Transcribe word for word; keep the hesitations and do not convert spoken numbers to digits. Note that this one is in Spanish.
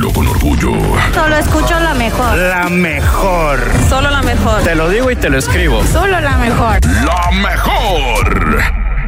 Dilo con orgullo. Solo escucho la mejor. La mejor. Solo la mejor. Te lo digo y te lo escribo. Solo la mejor. La mejor.